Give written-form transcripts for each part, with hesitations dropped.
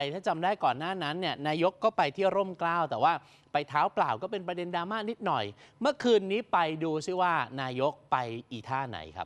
ถ้าจำได้ก่อนหน้านั้นเนี่ยนายกก็ไปที่ร่มเกล้าแต่ว่าไปเท้าเปล่าก็เป็นประเด็นดราม่านิดหน่อยเมื่อคืนนี้ไปดูซิว่านายกไปอีท่าไหนครับ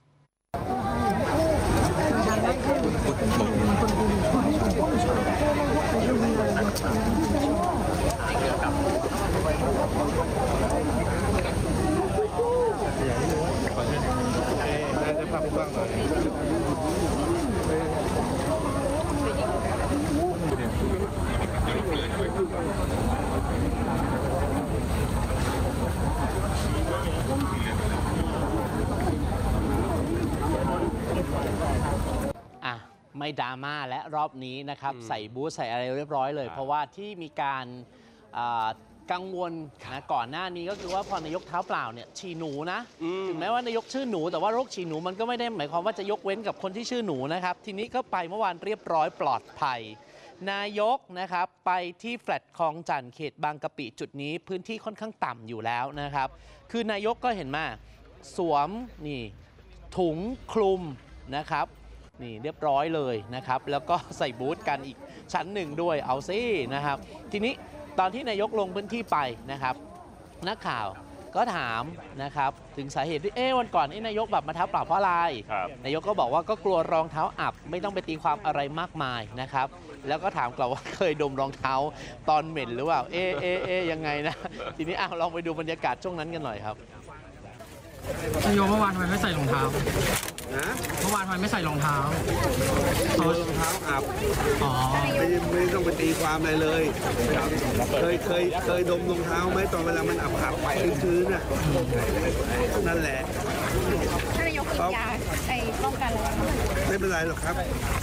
ไม่ดราม่าและรอบนี้นะครับใส่บูธใส่อะไรเรียบร้อยเลยเพราะว่าที่มีการกังวลนะก่อนหน้านี้ก็คือว่าพอนายกเท้าเปล่าเนี่ยฉี่หนูนะถึงแม้ว่านายกชื่อหนูแต่ว่าโรคฉี่หนูมันก็ไม่ได้หมายความว่าจะยกเว้นกับคนที่ชื่อหนูนะครับทีนี้ก็ไปเมื่อวานเรียบร้อยปลอดภัยนายกนะครับไปที่แฟลตคลองจันทร์เขตบางกะปิจุดนี้พื้นที่ค่อนข้างต่ำอยู่แล้วนะครับคือนายกก็เห็นมาสวมนี่ถุงคลุมนะครับนี่เรียบร้อยเลยนะครับแล้วก็ใส่บูธกันอีกชั้นหนึ่งด้วยเอาซินะครับทีนี้ตอนที่นายกลงพื้นที่ไปนะครับนักข่าวก็ถามนะครับถึงสาเหตุที่วันก่อนนายกแบบมาเท้าเปล่าเพราะอะไรนายกก็บอกว่าก็กลัวรองเท้าอับไม่ต้องไปตีความอะไรมากมายนะครับแล้วก็ถามกลับว่าเคยดมรองเท้าตอนเหม็นหรือเปล่ายังไงนะทีนี้ลองไปดูบรรยากาศช่วงนั้นกันหน่อยครับนายกเมื่อวานทำไมไม่ใส่รองเท้าเมื่อวานทำไมไม่ใส่รองเท้ารองเท้าอับไม่ต้องไปตีความอะไรเลยเคยดมรองเท้าไหมตอนเวลามันอับไปชื้นๆน่ะนั่นแหละนายกกินยาป้องกันไม่เป็นไรหรอกครับ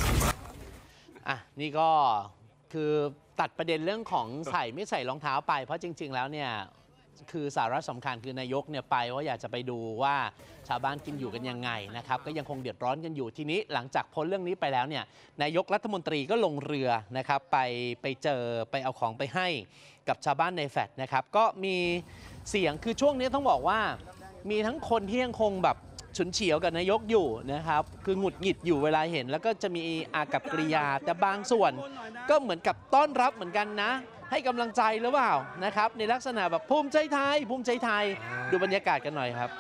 นี่ก็คือตัดประเด็นเรื่องของใส่ไม่ใส่รองเท้าไปเพราะจริงๆแล้วเนี่ยคือสาระสำคัญคือนายกเนี่ยไปว่าอยากจะไปดูว่าชาวบ้านกินอยู่กันยังไงนะครับก็ยังคงเดือดร้อนกันอยู่ทีนี้หลังจากพ้นเรื่องนี้ไปแล้วเนี่ยนายกรัฐมนตรีก็ลงเรือนะครับไปเจอไปเอาของไปให้กับชาวบ้านในแฟลตนะครับก็มีเสียงคือช่วงนี้ต้องบอกว่ามีทั้งคนที่ยังคงแบบฉุนเฉียวกับนายกอยู่นะครับคือหงุดหงิดอยู่เวลาเห็นแล้วก็จะมีอากัปกิริยาแต่บางส่วนก็เหมือนกับต้อนรับเหมือนกันนะให้กำลังใจหรือเปล่านะครับในลักษณะแบบภูมิใจไทยดูบรรยากาศกันหน่อยครับ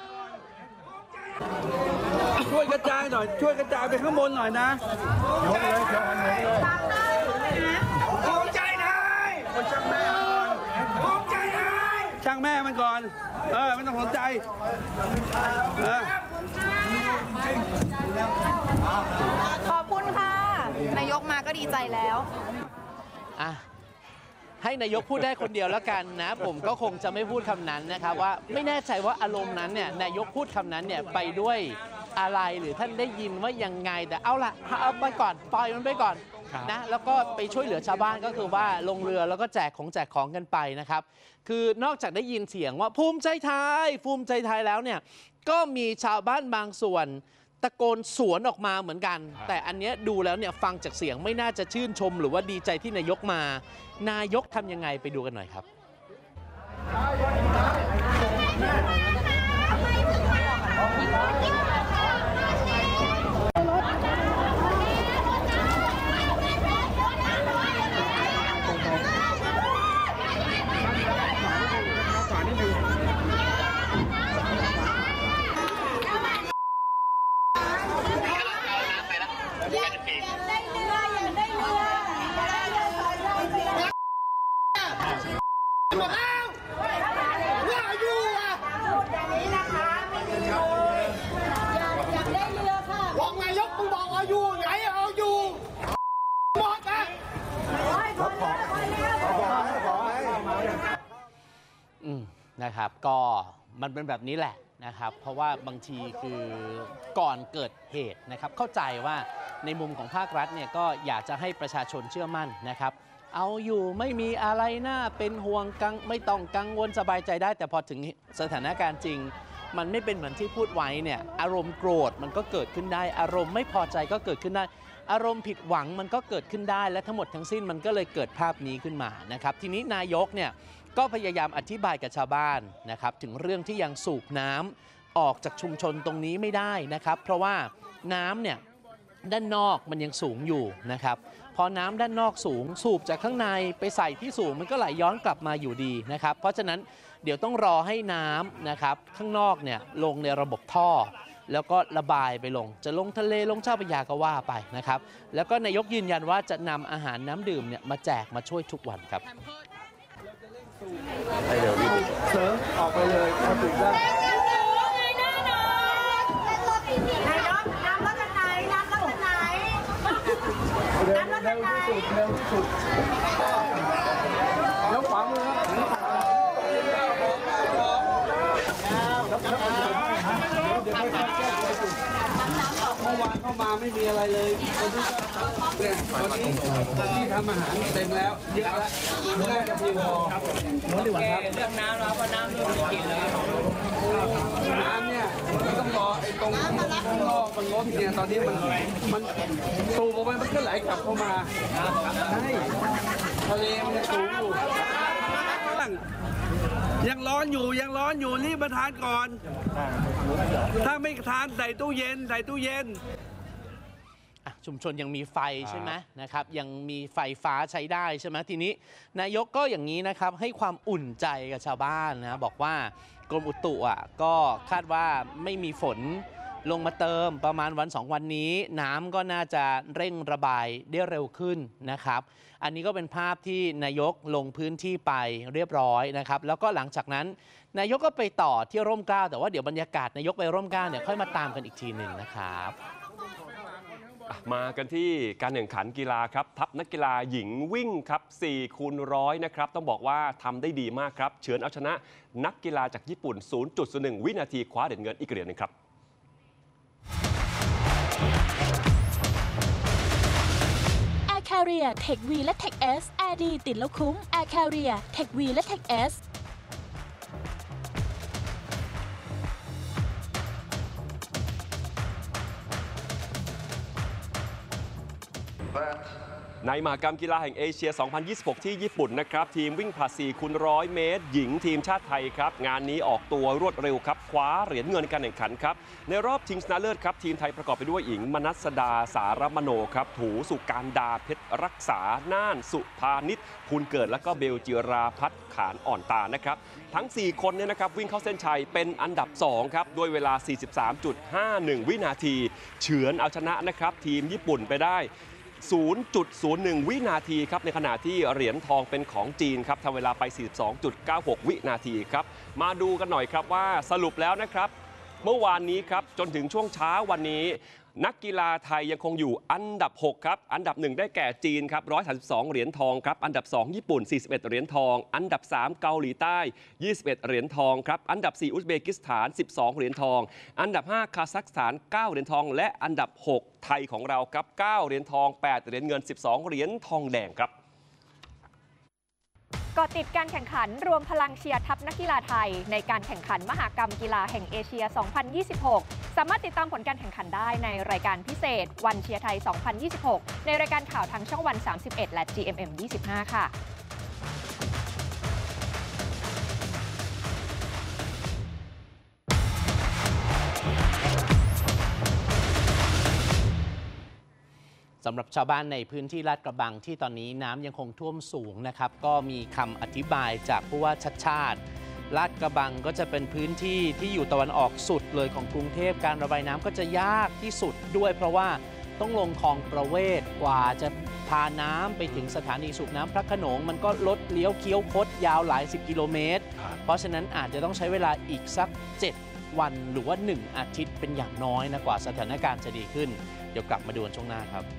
ช่วยกระจายหน่อยช่วยกระจายไปข้างบนหน่อยนะยกเลยภูมิใจไทยช่างแม่ภูมิใจไทยช่างแม่มันก่อนไม่ต้องสนใจขอบคุณค่ะนายกมาก็ดีใจแล้วให้นายกพูดได้คนเดียวแล้วกันนะผมก็คงจะไม่พูดคำนั้นนะครับว่าไม่แน่ใจว่าอารมณ์นั้นเนี่ยนายกพูดคำนั้นเนี่ยไปด้วยอะไรหรือท่านได้ยินว่ายังไงแต่เอาไปก่อนปล่อยมันไปก่อนนะแล้วก็ไปช่วยเหลือชาวบ้านก็คือว่าลงเรือแล้วก็แจกของกันไปนะครับคือนอกจากได้ยินเสียงว่าภูมิใจไทยแล้วเนี่ยก็มีชาวบ้านบางส่วนตะโกนสวนออกมาเหมือนกันแต่อันนี้ดูแล้วเนี่ยฟังจากเสียงไม่น่าจะชื่นชมหรือว่าดีใจที่นายกมานายกทำยังไงไปดูกันหน่อยครับนะครับก็มันเป็นแบบนี้แหละนะครับเพราะว่าบางทีคือก่อนเกิดเหตุนะครับเข้าใจว่าในมุมของภาครัฐเนี่ยก็อยากจะให้ประชาชนเชื่อมั่นนะครับเอาอยู่ไม่มีอะไรน่าเป็นห่วงไม่ต้องกังวลสบายใจได้แต่พอถึงสถานการณ์จริงมันไม่เป็นเหมือนที่พูดไว้เนี่ยอารมณ์โกรธมันก็เกิดขึ้นได้อารมณ์ไม่พอใจก็เกิดขึ้นได้อารมณ์ผิดหวังมันก็เกิดขึ้นได้และทั้งหมดทั้งสิ้นมันก็เลยเกิดภาพนี้ขึ้นมานะครับทีนี้นายกเนี่ยก็พยายามอธิบายกับชาวบ้านนะครับถึงเรื่องที่ยังสูบน้ำออกจากชุมชนตรงนี้ไม่ได้นะครับเพราะว่าน้ำเนี่ยด้านนอกมันยังสูงอยู่นะครับพพอน้ำด้านนอกสูงสูบจากข้างในไปใส่ที่สูงมันก็ไหลย้อนกลับมาอยู่ดีนะครับเพราะฉะนั้นเดี๋ยวต้องรอให้น้ำนะครับข้างนอกเนี่ยลงในระบบท่อแล้วก็ระบายไปลงจะลงทะเลลงเจ้าพระยาก็ว่าไปนะครับแล้วก็นายกยืนยันว่าจะนำอาหารน้ำดื่มเนี่ยมาแจกมาช่วยทุกวันครับเสริมออกไปเลยเอาถูกได้นายกน้ำรถจากไหนน้ำรถจากไหนเร็วที่สุดแล้วขวามือเมื่อวานเข้ามาไม่มีอะไรเลยเนี่ยตอนนี้ที่ทำอาหารเต็มแล้วเยอะแล้วน่าจะเพียงพอเรื่องน้ำแล้วก็น้ำเริ่มมีกลิ่นแล้วน้ำเนี่ยมันต้องรอไอ้ตรงข้างนอกมันล้นเนี่ยตอนนี้มันสูบออกไปมันก็ไหลกลับเข้ามาใช่ทะเลมันสูงอยู่ยังร้อนอยู่รีบมาทานก่อนถ้าไม่ทานใส่ตู้เย็นชุมชนยังมีไฟใช่ไหมนะครับยังมีไฟฟ้าใช้ได้ใช่ไหมทีนี้นายกก็อย่างนี้นะครับให้ความอุ่นใจกับชาวบ้านนะบอกว่ากรมอุตุก็คาดว่าไม่มีฝนลงมาเติมประมาณวัน2 วันนี้น้ำก็น่าจะเร่งระบายได้เร็วขึ้นนะครับอันนี้ก็เป็นภาพที่นายกลงพื้นที่ไปเรียบร้อยนะครับแล้วก็หลังจากนั้นนายกก็ไปต่อที่ร่มเกล้าแต่ว่าเดี๋ยวบรรยากาศนายกไปร่มเกล้าเนี่ยค่อยมาตามกันอีกทีหนึ่งนะครับมากันที่การแข่งขันกีฬาครับทัพนักกีฬาหญิงวิ่งครับ4x100นะครับต้องบอกว่าทำได้ดีมากครับเฉือนเอาชนะนักกีฬาจากญี่ปุ่น 0.01 วินาทีคว้าเหรียญเงินอีกเหรียญนึงครับ Air Carrier Tech V และ Tech S Air ดีติดแล้วคุ้ม Air Carrier Tech V และ Tech S ในมหกรรมกีฬาแห่งเอเชีย 2026 ที่ญี่ปุ่นนะครับทีมวิ่งผลัด 4x100 เมตรหญิงทีมชาติไทยครับงานนี้ออกตัวรวดเร็วครับคว้าเหรียญเงินการแข่งขันครับในรอบชิงชนะเลิศครับทีมไทยประกอบไปด้วยหญิงมนัสดาสารมโนครับถูสุการดาเพชรรักษาน่านสุภานิชภูลเกิดและก็เบลจิราพัฒน์ขานอ่อนตานะครับทั้ง 4 คนเนี่ยนะครับวิ่งเข้าเส้นชัยเป็นอันดับ 2 ครับด้วยเวลา 43.51 วินาทีเฉือนเอาชนะนะครับทีมญี่ปุ่นไปได้ 0.01 วินาทีครับในขณะที่เหรียญทองเป็นของจีนครับทำเวลาไป 42.96 วินาทีครับมาดูกันหน่อยครับว่าสรุปแล้วนะครับเมื่อวานนี้ครับจนถึงช่วงเช้าวันนี้นักกีฬาไทยยังคงอยู่อันดับ 6 ครับอันดับ 1 ได้แก่จีนครับ132 เหรียญทองครับอันดับ 2 ญี่ปุ่น 41 เหรียญทองอันดับ 3 เกาหลีใต้ 21 เหรียญทองครับอันดับ 4 อุซเบกิสถาน 12 เหรียญทองอันดับ 5 คาซัคสถาน 9 เหรียญทองและอันดับ 6 ไทยของเราครับ 9 เหรียญทอง 8 เหรียญเงิน 12 เหรียญทองแดงครับก่อติดการแข่งขันรวมพลังเชียร์ทัพนักกีฬาไทยในการแข่งขันมหกรรมกีฬาแห่งเอเชีย 2026 สามารถติดตามผลการแข่งขันได้ในรายการพิเศษวันเชียร์ไทย 2026 ในรายการข่าวทางช่องวัน 31 และ GMM 25 ค่ะสำหรับชาวบ้านในพื้นที่ลาดกระบังที่ตอนนี้น้ำยังคงท่วมสูงนะครับก็มีคำอธิบายจากผู้ว่าชัดชาติลาดกระบังก็จะเป็นพื้นที่ที่อยู่ตะวันออกสุดเลยของกรุงเทพการระบายน้ำก็จะยากที่สุดด้วยเพราะว่าต้องลงคลองประเวศกว่าจะพาน้ำไปถึงสถานีสูบน้ำพระโขนงมันก็ลดเลี้ยวเคี้ยวคดยาวหลาย10 กิโลเมตรเพราะฉะนั้นอาจจะต้องใช้เวลาอีกสัก7 วันหรือว่า1 อาทิตย์เป็นอย่างน้อยนะกว่าสถานการณ์จะดีขึ้นเดี๋ยวกลับมาดูกันช่วงหน้าครับ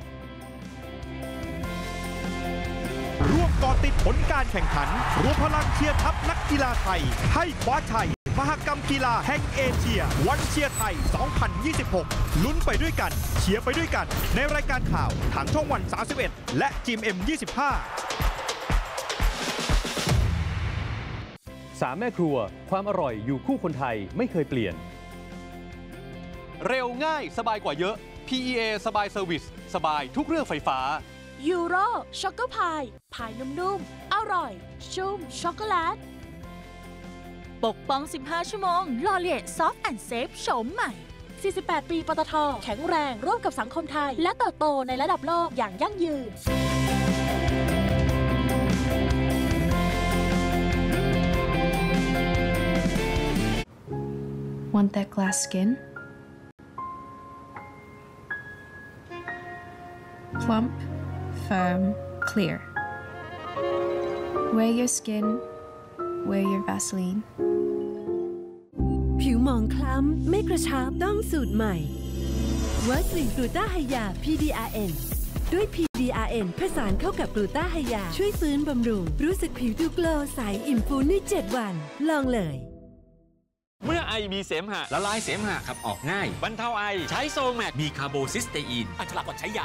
ร่วมก่อติดผลการแข่งขันรวมพลังเชียร์ทัพนักกีฬาไทยให้คว้าชัยมหกรรมกีฬาแห่งเอเชียวันเชียร์ไทย 2026 ลุ้นไปด้วยกันเชียร์ไปด้วยกันในรายการข่าวทางช่องวัน 31 และ GMM 25 3 แม่ครัวความอร่อยอยู่คู่คนไทยไม่เคยเปลี่ยนเร็วง่ายสบายกว่าเยอะ PEA สบายเซอร์วิสสบายทุกเรื่องไฟฟ้ายูโรช็อกโกพายพายนุ่มๆอร่อยชุ่มช็อกโกแลตปกป้อง15 ชั่วโมงลอเลียซอฟต์แอนด์เซฟโฉมใหม่48 ปีปตท.แข็งแรงร่วมกับสังคมไทยและเติบโตในระดับโลกอย่างยั่งยืน Want that glass skin? Plump, firm, clear. Wear your skin, wear your Vaseline. ผิวหมองคล้ำไม่กระชับต้องสูตรใหม่วัสลินกลูต้าไฮยา PDRN ด้วย PDRN ผสานเข้ากับกลูต้าไฮยาช่วยฟื้นบำรุงรู้สึกผิวดูโกลว์ใสอิ่มฟูใน7 วันลองเลยเมื่อไอมีเสมหะละลายเสมหะขับออกง่ายบรรเทาไอใช้โซแมกมีคาร์โบซิสเตอีนอันฉลาดกว่าใช้ยา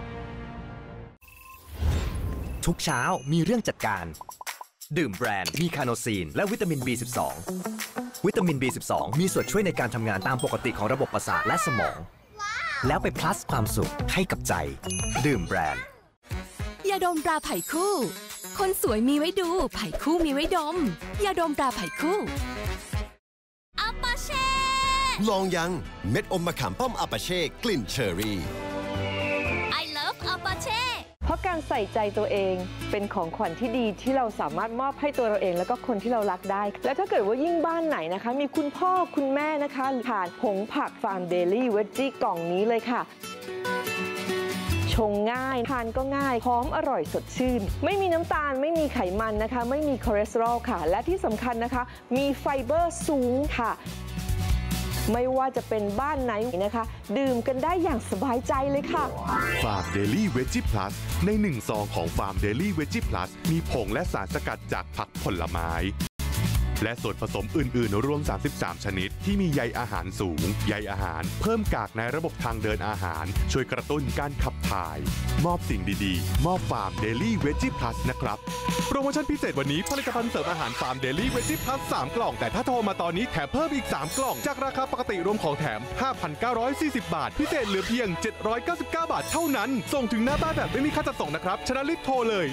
ทุกเช้ามีเรื่องจัดการดื่มแบรนด์มีคาโนซีนและวิตามิน B12 วิตามิน B12 มีส่วนช่วยในการทำงานตามปกติของระบบประสาทและสมองแล้วไป plus ความสุขให้กับใจดื่มแบรนด์ยาดมตราไผ่คู่คนสวยมีไว้ดูไผ่คู่มีไว้ดมยาดมตราไผ่คู่อาปาเช่ลองยังเม็ดอมมะขามป้อมอาปาเช่กลิ่นเชอร์รี่ I love อาปาเช่เพราะการใส่ใจตัวเองเป็นของขวัญที่ดีที่เราสามารถมอบให้ตัวเราเองแล้วก็คนที่เรารักได้ และถ้าเกิดว่ายิ่งบ้านไหนนะคะมีคุณพ่อคุณแม่นะคะผ่านผงผักฟาร์มเดลี่เวจจี้กล่องนี้เลยค่ะชงง่ายทานก็ง่ายหอมอร่อยสดชื่นไม่มีน้ำตาลไม่มีไขมันนะคะไม่มีคอเลสเตอรอลค่ะและที่สำคัญนะคะมีไฟเบอร์สูงค่ะไม่ว่าจะเป็นบ้านไหนนะคะดื่มกันได้อย่างสบายใจเลยค่ะฟาร์มเดลี่เวจจี้พลัสใน1 ซองของฟาร์มเดลี่เวจจี้พลัสมีผงและสารสกัดจากผักผลไม้และส่วนผสมอื่นๆรวม33ชนิดที่มีใยอาหารสูงใยอาหารเพิ่มกากในระบบทางเดินอาหารช่วยกระตุ้นการขับถ่ายมอบสิ่งดีๆมอบฟาร์มเดลี่เวจจี้พลัสนะครับโปรโมชั่นพิเศษวันนี้ผลิตภัณฑ์เสริมอาหารฟาร์มเดลี่เวจจี้พลัส3 กล่องแต่ถ้าโทรมาตอนนี้แถมเพิ่มอีก3 กล่องจากราคาปกติรวมของแถม 5,940 บาทพิเศษเหลือเพียง799 บาทเท่านั้นส่งถึงหน้าบ้านแบบไม่มีค่าจัดส่งนะครับชนะรีบโทรเลย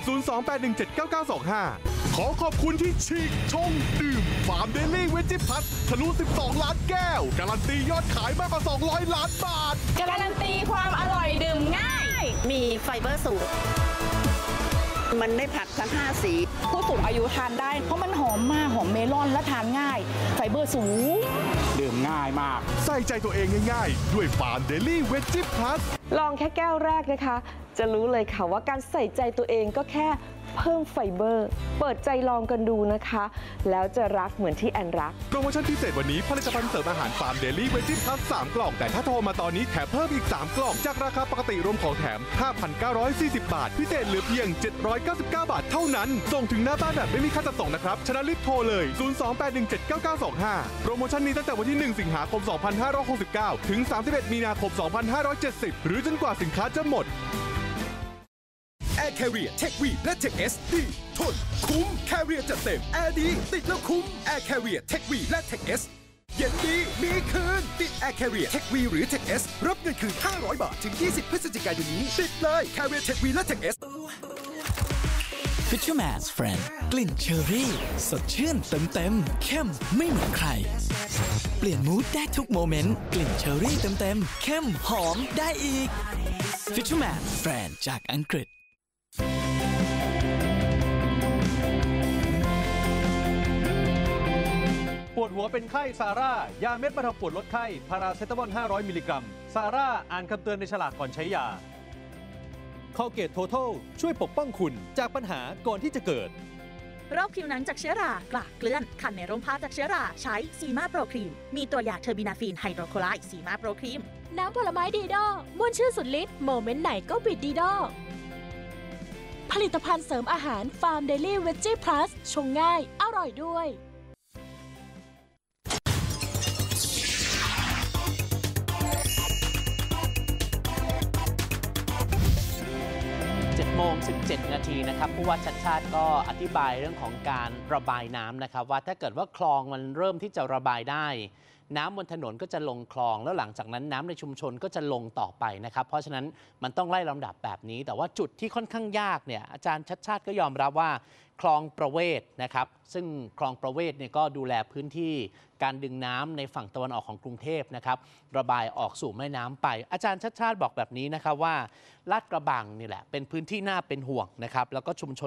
028179925ขอขอบคุณที่ฉีกชงดื่มฟาร์มเดลี่เวจจี้พลัสทะลุ12 ล้านแก้วการันตียอดขายมากกว่า200 ล้านบาทการันตีความอร่อยดื่มง่ายมีไฟเบอร์สูงมันได้ผักทั้ง5 สีผู้สูงอายุทานได้เพราะมันหอมมากหอมเมลอนและทานง่ายไฟเบอร์สูงดื่มง่ายมากใส่ใจตัวเองง่ายๆด้วยฟาร์มเดลี่เวจจี้พลัสลองแค่แก้วแรกนะคะจะรู้เลยค่ะว่าการใส่ใจตัวเองก็แค่เพิ่มไฟเบอร์เปิดใจลองกันดูนะคะแล้วจะรักเหมือนที่แอนรักโปรโมชั่นพิเศษวันนี้ผลิตภัณฑ์เสริมอาหารฟาร์มเดลี่เวจจี้พลัส3 กล่องแต่ถ้าโทรมาตอนนี้แถมเพิ่มอีก3 กล่องจากราคาปกติรวมของแถม 5,940 บาทพิเศษเหลือเพียง799 บาทเท่านั้นส่งถึงหน้าบ้านแบบไม่มีค่าจัดส่งนะครับชนะรีบโทรเลย028179925โปรโมชั่นนี้ตั้งแต่วันที่1 สิงหาคม 2569ถึง31 มีนาคม 2570หรือจนกว่าสินค้าจะหมด Air Carrier Tech V และ Tech S ดีทนคุ้ม Carrier จัดเต็มแอร์ดีติดแล้วคุ้ม Air Carrier Tech V และ Tech S เย็นดีมีคืนติด Air Carrier Tech V หรือ Tech S รับเงินคืน500 บาทถึง20 พฤศจิกายนนี้ติดเลย Carrier Tech V และ Tech S Fisherman's Friend กลิ่นเชอร์รี่สดชื่นเต็มเข้มไม่เหมือนใครเปลี่ยนมูดได้ทุกโมเมนต์กลิ่นเชอร์รี่เต็มเข้มหอมได้อีก Fisherman's Friend จากอังกฤษปวดหัวเป็นไข้ซาร่ายาเม็ดบรรเทาปวดลดไข้พาราเซตามอล500 มิลลิกรัมซาร่าอ่านคำเตือนในฉลากก่อนใช้ยาColgate Total ช่วยปกป้องคุณจากปัญหาก่อนที่จะเกิดโรคผิวหนังจากเชื้อรากระเกลื่อนคันในร่มผ้าจากเชื้อราใช้ซีมาโปรครีมมีตัวยาเทอร์บินาฟีนไฮโดรโคไลด์ซีมาโปรครีมน้ำผลไม้ดีดอม่วนชื่อสุดฤทธิ์โมเมนต์ไหนก็บิดดีดอผลิตภัณฑ์เสริมอาหารฟาร์มเดลี่เวจจี้พลัสชงง่ายอร่อยด้วย 7 โมง 17 นาทีนะครับผู้ว่าชัดชาติก็อธิบายเรื่องของการระบายน้ำนะครับว่าถ้าเกิดว่าคลองมันเริ่มที่จะระบายได้น้ำบนถนนก็จะลงคลองแล้วหลังจากนั้นน้ำในชุมชนก็จะลงต่อไปนะครับเพราะฉะนั้นมันต้องไล่ลำดับแบบนี้แต่ว่าจุดที่ค่อนข้างยากเนี่ยอาจารย์ชัดชาติก็ยอมรับว่าคลองประเวศนะครับซึ่งคลองประเวศเนี่ยก็ดูแลพื้นที่การดึงน้ำในฝั่งตะวันออกของกรุงเทพนะครับระบายออกสู่แม่น้ำไปอาจารย์ชัดชาติบอกแบบนี้นะครับว่าลาดกระบังนี่แหละเป็นพื้นที่น่าเป็นห่วงนะครับแล้วก็ชุมชน